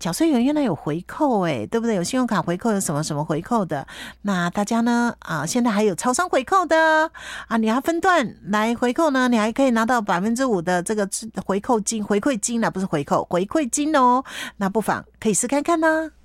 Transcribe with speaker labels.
Speaker 1: 缴税员原来有回扣对不对？有信用卡回扣，有什么什么回扣的。那大家呢现在还有超商回扣的你要分段来回扣呢，你还可以拿到5%的这个回扣金，回馈金不是回扣，回馈金哦。那不妨可以试看看呢。